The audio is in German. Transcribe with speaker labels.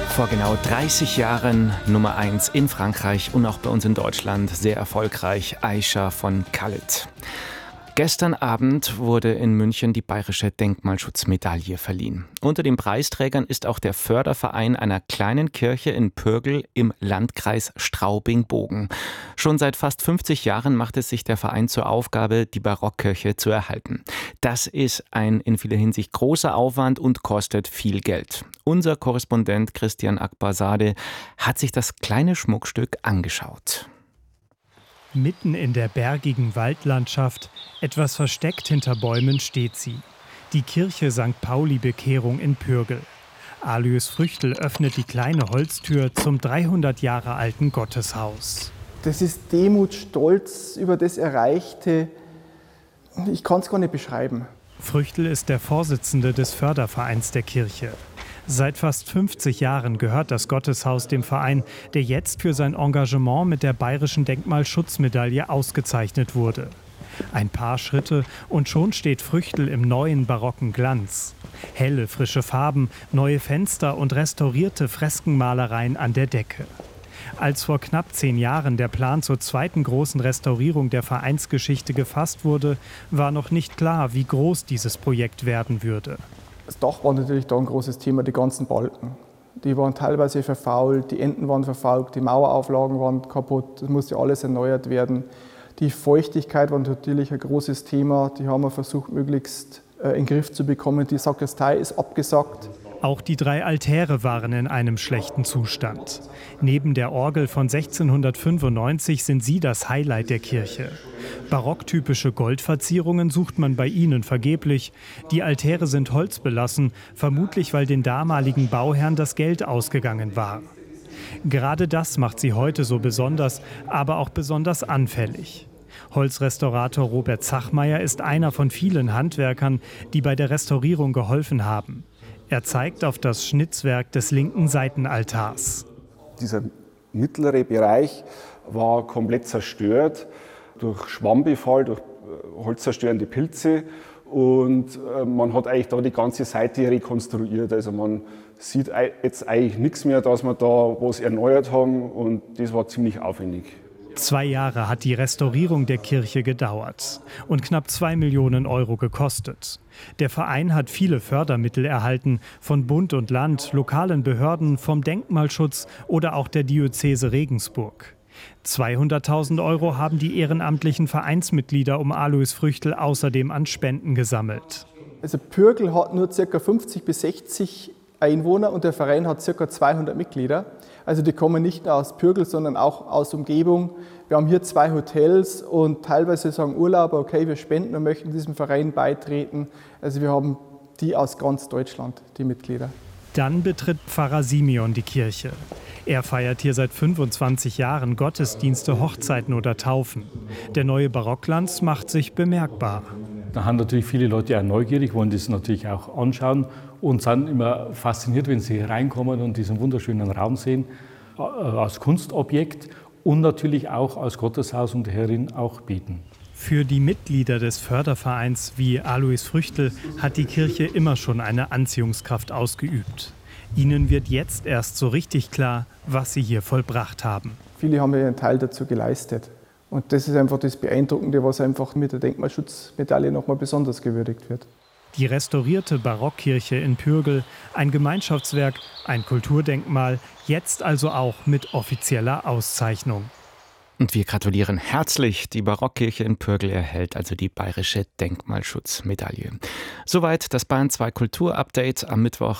Speaker 1: Vor genau 30 Jahren Nummer 1 in Frankreich und auch bei uns in Deutschland sehr erfolgreich, Aisha von Khaled. Gestern Abend wurde in München die Bayerische Denkmalschutzmedaille verliehen. Unter den Preisträgern ist auch der Förderverein einer kleinen Kirche in Pürgl im Landkreis Straubing-Bogen. Schon seit fast 50 Jahren macht es sich der Verein zur Aufgabe, die Barockkirche zu erhalten. Das ist ein in vieler Hinsicht großer Aufwand und kostet viel Geld. Unser Korrespondent Christian Akbarzadeh hat sich das kleine Schmuckstück angeschaut.
Speaker 2: Mitten in der bergigen Waldlandschaft, etwas versteckt hinter Bäumen, steht sie. Die Kirche St. Pauli-Bekehrung in Pürgl. Alois Früchtl öffnet die kleine Holztür zum 300 Jahre alten Gotteshaus.
Speaker 3: Das ist Demut, Stolz über das Erreichte. Ich kann es gar nicht beschreiben.
Speaker 2: Früchtl ist der Vorsitzende des Fördervereins der Kirche. Seit fast 50 Jahren gehört das Gotteshaus dem Verein, der jetzt für sein Engagement mit der Bayerischen Denkmalschutzmedaille ausgezeichnet wurde. Ein paar Schritte und schon steht Früchtl im neuen barocken Glanz. Helle, frische Farben, neue Fenster und restaurierte Freskenmalereien an der Decke. Als vor knapp 10 Jahren der Plan zur zweiten großen Restaurierung der Vereinsgeschichte gefasst wurde, war noch nicht klar, wie groß dieses Projekt werden würde.
Speaker 3: Das Dach war natürlich da ein großes Thema, die ganzen Balken. Die waren teilweise verfault, die Enden waren verfault, die Mauerauflagen waren kaputt, das musste alles erneuert werden. Die Feuchtigkeit war natürlich ein großes Thema, die haben wir versucht, möglichst in den Griff zu bekommen. Die Sakristei ist abgesackt.
Speaker 2: Auch die 3 Altäre waren in einem schlechten Zustand. Neben der Orgel von 1695 sind sie das Highlight der Kirche. Barocktypische Goldverzierungen sucht man bei ihnen vergeblich. Die Altäre sind holzbelassen, vermutlich weil den damaligen Bauherren das Geld ausgegangen war. Gerade das macht sie heute so besonders, aber auch besonders anfällig. Holzrestaurator Robert Zachmeier ist einer von vielen Handwerkern, die bei der Restaurierung geholfen haben. Er zeigt auf das Schnitzwerk des linken Seitenaltars.
Speaker 4: Dieser mittlere Bereich war komplett zerstört durch Schwammbefall, durch holzzerstörende Pilze. Und man hat eigentlich da die ganze Seite rekonstruiert. Also man sieht jetzt eigentlich nichts mehr, dass wir da was erneuert haben. Und das war ziemlich aufwendig.
Speaker 2: 2 Jahre hat die Restaurierung der Kirche gedauert und knapp 2 Millionen Euro gekostet. Der Verein hat viele Fördermittel erhalten, von Bund und Land, lokalen Behörden, vom Denkmalschutz oder auch der Diözese Regensburg. 200.000 Euro haben die ehrenamtlichen Vereinsmitglieder um Alois Früchtl außerdem an Spenden gesammelt.
Speaker 3: Also Pürgl hat nur ca. 50 bis 60 Einwohner und der Verein hat ca. 200 Mitglieder. Also die kommen nicht nur aus Pürgl, sondern auch aus Umgebung. Wir haben hier 2 Hotels und teilweise sagen Urlauber, okay, wir spenden und möchten diesem Verein beitreten. Also wir haben die aus ganz Deutschland, die Mitglieder.
Speaker 2: Dann betritt Pfarrer Simeon die Kirche. Er feiert hier seit 25 Jahren Gottesdienste, Hochzeiten oder Taufen. Der neue Barockglanz macht sich bemerkbar.
Speaker 5: Da haben natürlich viele Leute auch neugierig, wollen das natürlich auch anschauen und sind immer fasziniert, wenn sie reinkommen und diesen wunderschönen Raum sehen, als Kunstobjekt und natürlich auch als Gotteshaus und Herrin auch beten.
Speaker 2: Für die Mitglieder des Fördervereins wie Alois Früchtl hat die Kirche immer schon eine Anziehungskraft ausgeübt. Ihnen wird jetzt erst so richtig klar, was sie hier vollbracht haben.
Speaker 3: Viele haben ja einen Teil dazu geleistet. Und das ist einfach das Beeindruckende, was einfach mit der Denkmalschutzmedaille nochmal besonders gewürdigt wird.
Speaker 2: Die restaurierte Barockkirche in Pürgl, ein Gemeinschaftswerk, ein Kulturdenkmal, jetzt also auch mit offizieller Auszeichnung.
Speaker 1: Und wir gratulieren herzlich. Die Barockkirche in Pürgl erhält also die Bayerische Denkmalschutzmedaille. Soweit das Bayern 2 Kulturupdate am Mittwoch.